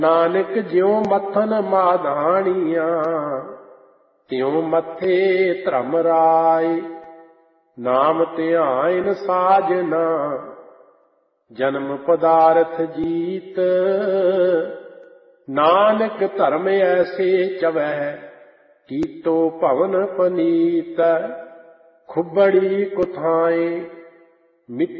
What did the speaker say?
ਨਾਨਕ ਜਿਉ ਮੱਥਨ ਮਾਧਾਣੀਆਂ ਤਿਉ ਮੱਥੇ ਧਰਮ ਰਾਏ। ਨਾਮ ਧਿਆਇਨ ਸਾਜਨਾ ਜਨਮ ਪਦਾਰਥ ਜੀਤ। ਨਾਨਕ ਧਰਮ ਐਸੇ ਚਵੈ ਕੀਤੋ ਭਵਨ ਪਨੀਤ। ਖੁੱਬੜੀ ਕੁਥਾਏ